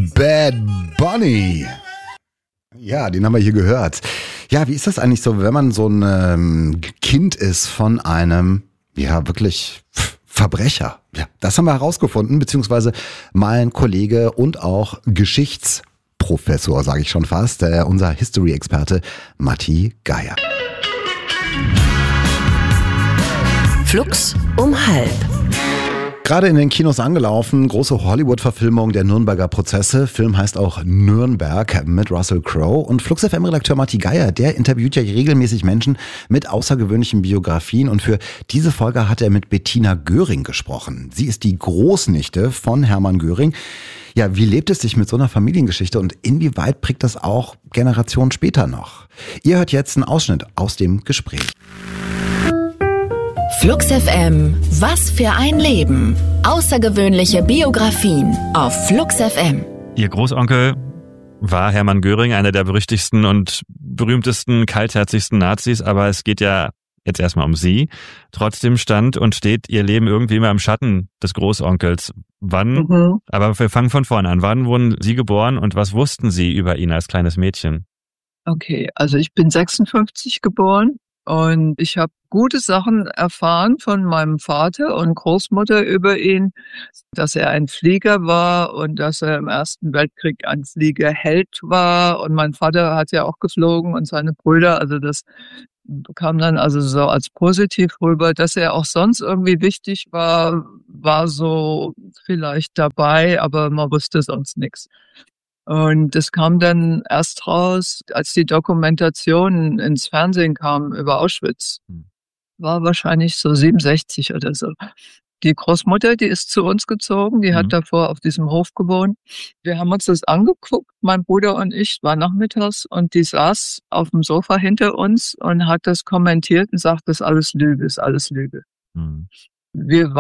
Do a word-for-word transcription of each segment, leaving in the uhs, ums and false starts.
Bad Bunny. Ja, den haben wir hier gehört. Ja, wie ist das eigentlich so, wenn man so ein ähm, Kind ist von einem, ja, wirklich Verbrecher? Ja, das haben wir herausgefunden, beziehungsweise mein Kollege und auch Geschichtsprofessor, sage ich schon fast, äh, unser History-Experte Matti Geier. Flux um halb. Gerade in den Kinos angelaufen, große Hollywood-Verfilmung der Nürnberger Prozesse. Film heißt auch Nürnberg mit Russell Crowe. Und Flux F M-Redakteur Matti Geier, der interviewt ja regelmäßig Menschen mit außergewöhnlichen Biografien. Und für diese Folge hat er mit Bettina Göring gesprochen. Sie ist die Großnichte von Hermann Göring. Ja, wie lebt es sich mit so einer Familiengeschichte und inwieweit prägt das auch Generationen später noch? Ihr hört jetzt einen Ausschnitt aus dem Gespräch. Flux F M, was für ein Leben. Außergewöhnliche Biografien auf Flux F M. Ihr Großonkel war Hermann Göring, einer der berüchtigsten und berühmtesten, kaltherzigsten Nazis, aber es geht ja jetzt erstmal um Sie. Trotzdem stand und steht Ihr Leben irgendwie immer im Schatten des Großonkels. Wann, mhm. aber wir fangen von vorne an. Wann wurden Sie geboren und was wussten Sie über ihn als kleines Mädchen? Okay, also ich bin sechsundfünfzig geboren. Und ich habe gute Sachen erfahren von meinem Vater und Großmutter über ihn, dass er ein Flieger war und dass er im Ersten Weltkrieg ein Fliegerheld war. Und mein Vater hat ja auch geflogen und seine Brüder. Also das kam dann also so als positiv rüber. Dass er auch sonst irgendwie wichtig war, war so vielleicht dabei, aber man wusste sonst nichts. Und das kam dann erst raus, als die Dokumentation ins Fernsehen kam über Auschwitz. War wahrscheinlich so siebenundsechzig oder so. Die Großmutter, die ist zu uns gezogen, die mhm. hat davor auf diesem Hof gewohnt. Wir haben uns das angeguckt, mein Bruder und ich, war nachmittags und die saß auf dem Sofa hinter uns und hat das kommentiert und sagt, das ist alles Lüge, ist alles Lüge. Mhm. Wir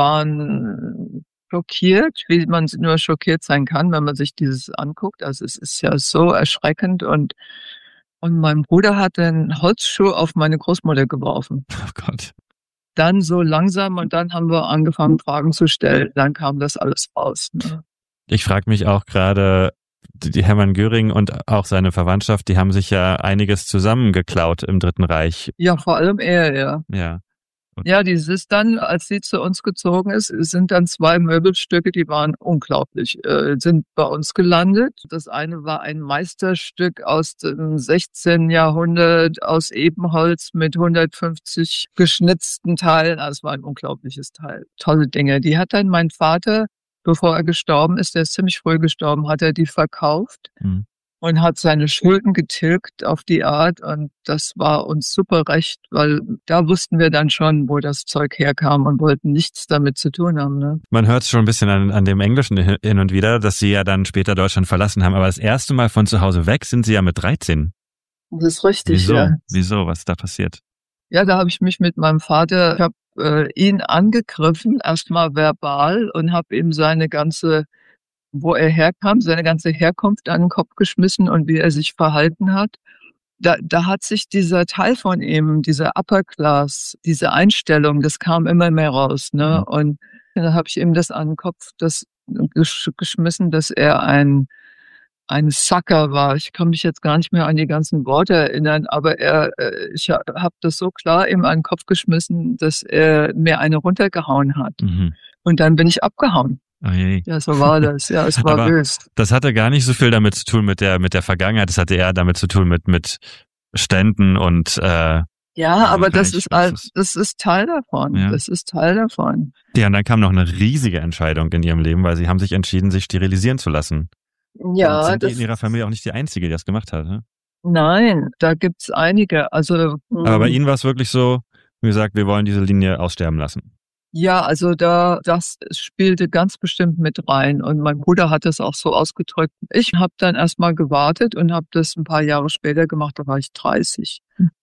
waren schockiert, wie man nur schockiert sein kann, wenn man sich dieses anguckt. Also es ist ja so erschreckend und und mein Bruder hat einen Holzschuh auf meine Großmutter geworfen. Oh Gott. Dann so langsam und dann haben wir angefangen, Fragen zu stellen. Dann kam das alles raus. Ne? Ich frage mich auch gerade, die Hermann Göring und auch seine Verwandtschaft, die haben sich ja einiges zusammengeklaut im Dritten Reich. Ja, vor allem er, ja. Ja. Ja, dieses dann, als sie zu uns gezogen ist, sind dann zwei Möbelstücke, die waren unglaublich, äh, sind bei uns gelandet. Das eine war ein Meisterstück aus dem sechzehnten Jahrhundert, aus Ebenholz mit hundertfünfzig geschnitzten Teilen. Also es war ein unglaubliches Teil. Tolle Dinge. Die hat dann mein Vater, bevor er gestorben ist, der ist ziemlich früh gestorben, hat er die verkauft. Mhm. Und hat seine Schulden getilgt auf die Art. Und das war uns super recht, weil da wussten wir dann schon, wo das Zeug herkam und wollten nichts damit zu tun haben. Ne? Man hört es schon ein bisschen an, an dem Englischen hin und wieder, dass Sie ja dann später Deutschland verlassen haben. Aber das erste Mal von zu Hause weg sind Sie ja mit dreizehn. Das ist richtig, Wieso? ja. Wieso? Was ist da passiert? Ja, da habe ich mich mit meinem Vater, ich habe äh, ihn angegriffen, erstmal verbal und habe ihm seine ganze wo er herkam, seine ganze Herkunft an den Kopf geschmissen und wie er sich verhalten hat. Da, da hat sich dieser Teil von ihm, dieser Upper Class, diese Einstellung, das kam immer mehr raus. Ne? Mhm. Und da habe ich ihm das an den Kopf das gesch- geschmissen, dass er ein ein Sucker war. Ich kann mich jetzt gar nicht mehr an die ganzen Worte erinnern, aber er, ich habe das so klar ihm an den Kopf geschmissen, dass er mir eine runtergehauen hat. Mhm. Und dann bin ich abgehauen. Oh je. Ja, so war das. Ja, es war aber böse. Das hatte gar nicht so viel damit zu tun mit der mit der Vergangenheit. Das hatte eher damit zu tun mit mit Ständen und äh, ja, aber das ist das, das ist Teil davon. Ja. Das ist Teil davon. Ja, und dann kam noch eine riesige Entscheidung in ihrem Leben, weil sie haben sich entschieden, sich sterilisieren zu lassen. Ja, und sind das in ihrer Familie auch nicht die einzige, die das gemacht hat. Ne? Nein, da gibt's einige. Also aber bei Ihnen war es wirklich so, wie gesagt, wir wollen diese Linie aussterben lassen. Ja, also da das spielte ganz bestimmt mit rein und mein Bruder hat es auch so ausgedrückt. Ich habe dann erstmal gewartet und habe das ein paar Jahre später gemacht, da war ich dreißig.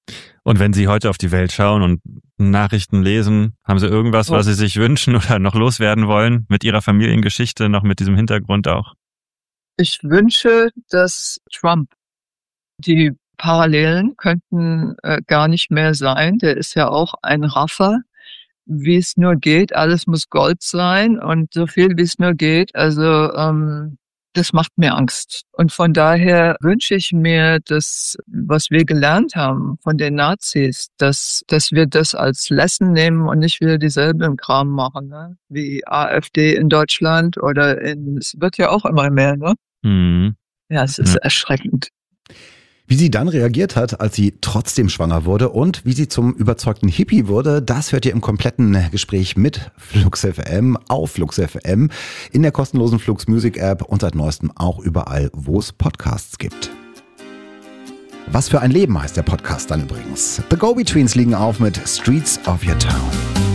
Und wenn Sie heute auf die Welt schauen und Nachrichten lesen, haben Sie irgendwas, oh. was Sie sich wünschen oder noch loswerden wollen mit Ihrer Familiengeschichte, noch mit diesem Hintergrund auch? Ich wünsche, dass Trump, die Parallelen könnten äh, gar nicht mehr sein, der ist ja auch ein Raffer. Wie es nur geht, alles muss Gold sein und so viel wie es nur geht. Also ähm, das macht mir Angst. Und von daher wünsche ich mir, dass, was wir gelernt haben von den Nazis, dass, dass wir das als Lesson nehmen und nicht wieder dieselben Kram machen, ne? Wie AfD in Deutschland oder in, es wird ja auch immer mehr, ne? Mhm. Ja, es ist Ja. erschreckend. Wie sie dann reagiert hat, als sie trotzdem schwanger wurde und wie sie zum überzeugten Hippie wurde, das hört ihr im kompletten Gespräch mit Flux F M auf Flux F M, in der kostenlosen Flux Music App und seit neuestem auch überall, wo es Podcasts gibt. Was für ein Leben heißt der Podcast dann übrigens. The Go-Betweens liegen auf mit Streets of Your Town.